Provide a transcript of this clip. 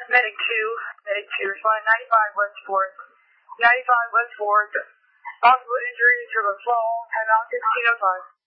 Medic 2, responding 95 West 4th. 95 West 4th. Possible injury to the fall, head out 1505.